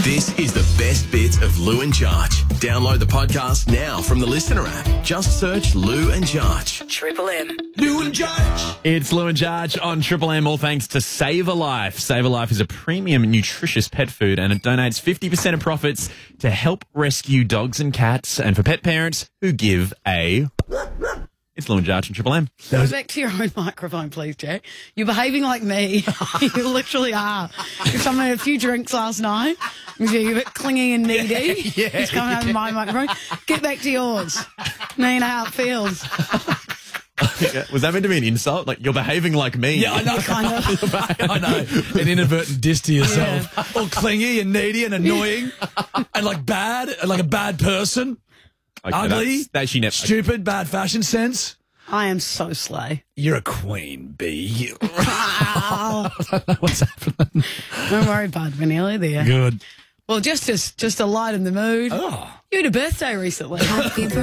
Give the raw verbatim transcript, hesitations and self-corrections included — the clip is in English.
This is the best bits of Lou and Jarch. Download the podcast now from the Listener app. Just search Lou and Jarch. Triple M. Lou and Jarch. It's Lou and Jarch on Triple M, all thanks to Save a Life. Save a Life is a premium nutritious pet food and it donates fifty percent of profits to help rescue dogs and cats and for pet parents who give a... It's Lou and Jarch on Triple M. Go back to your own microphone, please, Jay. You're behaving like me. You literally are. You've come had a few drinks last night. You're a bit clingy and needy. Yeah, yeah, He's coming out of my microphone. Get back to yours. Now you know how it feels. Was that meant to be an insult? Like, you're behaving like me. Yeah, I know. Kind of. I know. An inadvertent diss to yourself. All clingy and needy and annoying and like bad, and like a bad person. Okay, Ugly, that's- that she never... stupid, bad fashion sense. I am so slay. You're a queen bee. Oh, What's happening? don't worry, bud. We're nearly there. Good. Well, just to, just to lighten the mood, Oh. you had a birthday recently.